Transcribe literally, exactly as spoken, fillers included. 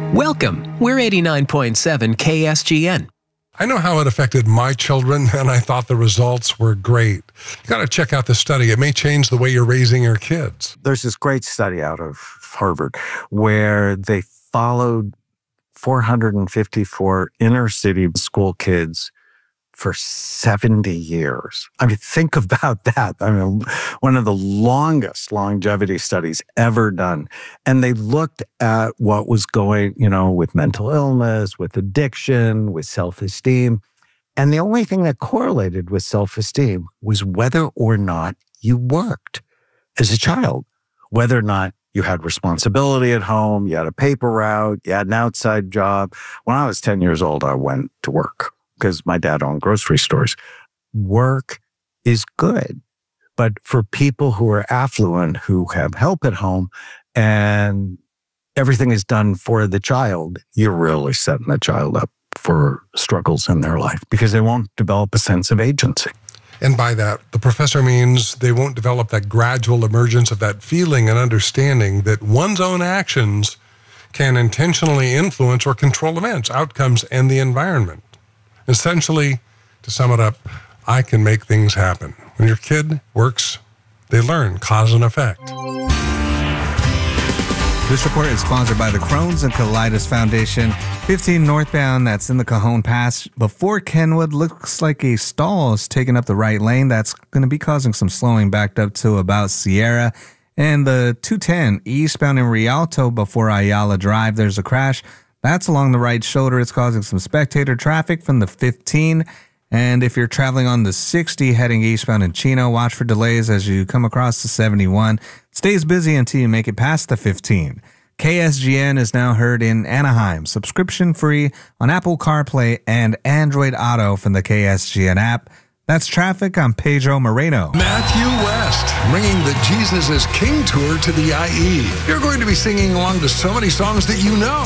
Welcome. We're eighty-nine point seven K S G N. I know how it affected my children, and I thought the results were great. You got to check out the study. It may change the way you're raising your kids. There's this great study out of Harvard where they followed four hundred fifty-four inner city school kids for seventy years. I mean, think about that. I mean, one of the longest longevity studies ever done. And they looked at what was going, you know, with mental illness, with addiction, with self-esteem. And the only thing that correlated with self-esteem was whether or not you worked as a child, whether or not you had responsibility at home, you had a paper route, you had an outside job. When I was ten years old, I went to work because my dad owned grocery stores. Work is good. But for people who are affluent, who have help at home, and everything is done for the child, you're really setting the child up for struggles in their life because they won't develop a sense of agency. And by that, the professor means they won't develop that gradual emergence of that feeling and understanding that one's own actions can intentionally influence or control events, outcomes, and the environment. Essentially, to sum it up, I can make things happen. When your kid works, they learn cause and effect. This report is sponsored by the Crohn's and Colitis Foundation. fifteen northbound, that's in the Cajon Pass. Before Kenwood, looks like a stall is taking up the right lane. That's going to be causing some slowing backed up to about Sierra. And the two ten eastbound in Rialto before Ayala Drive, there's a crash. That's along the right shoulder. It's causing some spectator traffic from the fifteen. And if you're traveling on the sixty heading eastbound in Chino, watch for delays as you come across the seventy-one. It stays busy until you make it past the fifteen. K S G N is now heard in Anaheim, subscription free on Apple CarPlay and Android Auto from the K S G N app. That's traffic. I'm Pedro Moreno. Matthew West, bringing the Jesus is King tour to the I E. You're going to be singing along to so many songs that you know.